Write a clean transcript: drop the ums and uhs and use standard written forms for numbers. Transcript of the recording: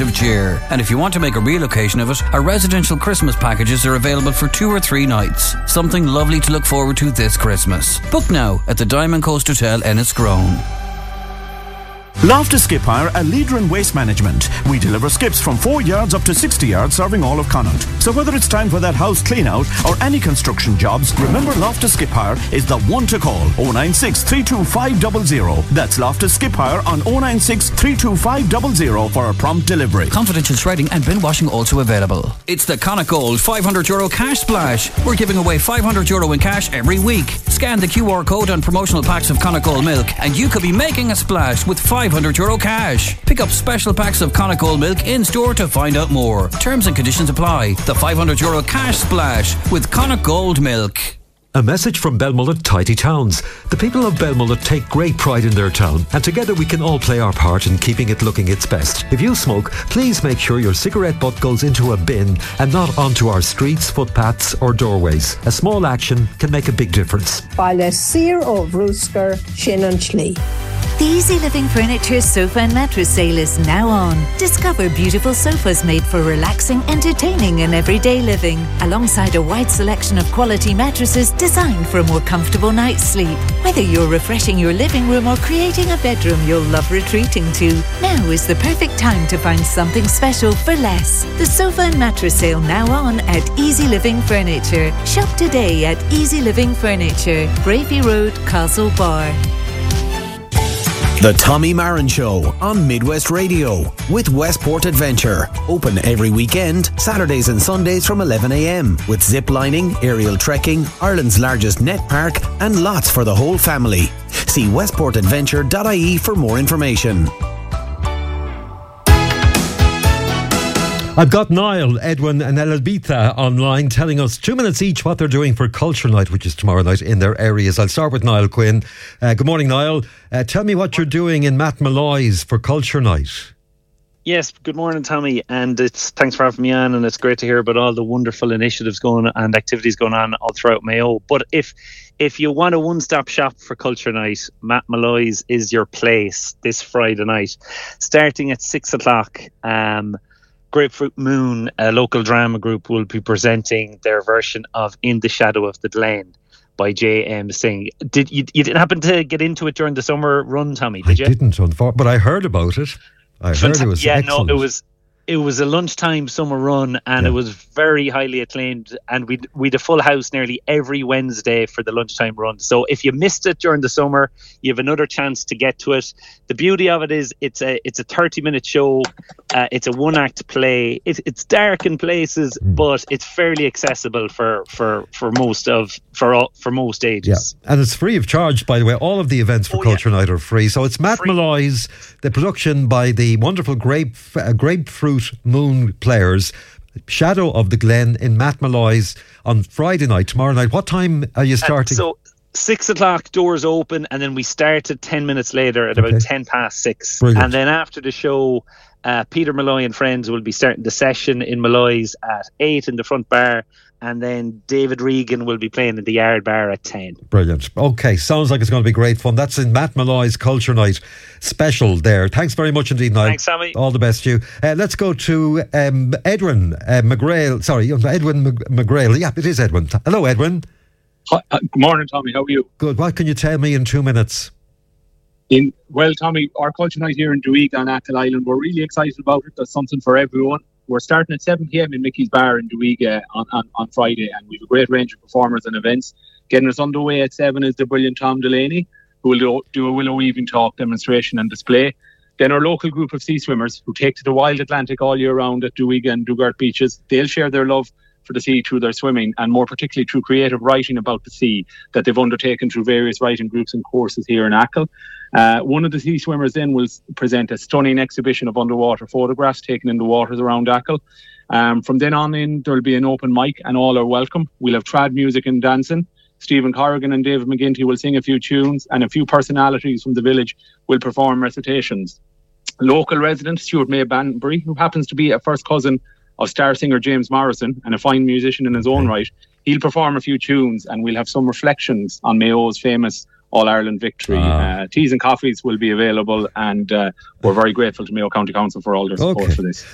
festive cheer. And if you want to make a real occasion of it, our residential Christmas packages are available for 2 or 3 nights. Something lovely to look forward to this Christmas. Book now at the Diamond Coast Hotel Enniscrone. Loftus Skip Hire, a leader in waste management. We deliver skips from 4 yards up to 60 yards, serving all of Connaught. So whether it's time for that house clean out or any construction jobs, remember Loftus Skip Hire is the one to call. 096 325 00. That's Loftus Skip Hire on 096 325 00 for a prompt delivery. Confidential shredding and bin washing also available. It's the Connaught Gold €500 cash splash. We're giving away €500 in cash every week. Scan the QR code on promotional packs of Connaught Gold milk and you could be making a splash with €500 cash. Pick up special packs of Connaught Gold milk in store to find out more. Terms and conditions apply. The €500 cash splash with Connaught Gold milk. A message from Belmullet Tidy Towns. The people of Belmullet take great pride in their town, and together we can all play our part in keeping it looking its best. If you smoke, please make sure your cigarette butt goes into a bin and not onto our streets, footpaths or doorways. A small action can make a big difference. Baile Sir of Roosker, Shin and Schlee. The Easy Living Furniture Sofa and Mattress Sale is now on. Discover beautiful sofas made for relaxing, entertaining and everyday living, alongside a wide selection of quality mattresses designed for a more comfortable night's sleep. Whether you're refreshing your living room or creating a bedroom you'll love retreating to, now is the perfect time to find something special for less. The Sofa and Mattress Sale now on at Easy Living Furniture. Shop today at Easy Living Furniture, Bravey Road, Castlebar. The Tommy Marin Show on Midwest Radio with Westport Adventure. Open every weekend, Saturdays and Sundays from 11 a.m. with zip lining, aerial trekking, Ireland's largest net park and lots for the whole family. See westportadventure.ie for more information. I've got Niall, Edwin and Elabitha online telling us 2 minutes each what they're doing for Culture Night, which is tomorrow night in their areas. I'll start with Niall Quinn. Good morning, Niall. Tell me what you're doing in Matmalloy's for Culture Night. Yes, good morning, Tommy, and thanks for having me on, and it's great to hear about all the wonderful initiatives going and activities going on all throughout Mayo. But if you want a one-stop shop for Culture Night, Matmalloy's is your place this Friday night, starting at 6 o'clock. Grapefruit Moon, a local drama group, will be presenting their version of In the Shadow of the Glen by J.M. Singh. You didn't happen to get into it during the summer run, Tommy, did you? I didn't, but I heard about it. I heard it was excellent. No, it was a lunchtime summer run, and it was very highly acclaimed, and we'd a full house nearly every Wednesday for the lunchtime run. So if you missed it during the summer, you have another chance to get to it. The beauty of it is it's a 30-minute show. It's a one-act play. It's dark in places, but it's fairly accessible for most ages. Yeah. And it's free of charge, by the way. All of the events for Culture Night are free. So it's Matt Malloy's, the production by the wonderful Grapefruit Moon players, Shadow of the Glen in Matt Malloy's on Friday night, tomorrow night. What time are you starting? So 6 o'clock, doors open, and then we start at 10 minutes later at about 10 past 6. Brilliant. And then after the show, Peter Malloy and friends will be starting the session in Malloy's at 8 in the front bar, and then David Regan will be playing in the Yard Bar at 10. Brilliant. Okay, sounds like it's going to be great fun. That's in Matt Malloy's Culture Night special there. Thanks very much indeed, Niall. Thanks, Sammy. All the best to you. Let's go to Edwin McGrail. Sorry, Edwin McGrail. Yeah, it is Edwin. Hello, Edwin. Hi, good morning, Tommy. How are you? Good. What can you tell me in 2 minutes? Well, Tommy, our Culture Night here in Duig on Achill Island, we're really excited about it. There's something for everyone. We're starting at 7 p.m. in Mickey's Bar in Duig on Friday, and we have a great range of performers and events. Getting us underway at 7 is the brilliant Tom Delaney, who will do a willow weaving talk, demonstration and display. Then our local group of sea swimmers who take to the wild Atlantic all year round at Duig and Dugart beaches. They'll share their love for the sea through their swimming, and more particularly through creative writing about the sea that they've undertaken through various writing groups and courses here in Achill. One of the sea swimmers then will present a stunning exhibition of underwater photographs taken in the waters around Achill. From then on in, there'll be an open mic and all are welcome. We'll have trad music and dancing. Stephen Corrigan and David McGinty will sing a few tunes, and a few personalities from the village will perform recitations. Local resident Stuart May Banbury, who happens to be a first cousin of star singer James Morrison and a fine musician in his own right, he'll perform a few tunes, and we'll have some reflections on Mayo's famous All-Ireland victory. Teas and coffees will be available, and we're very grateful to Mayo County Council for all their support for this.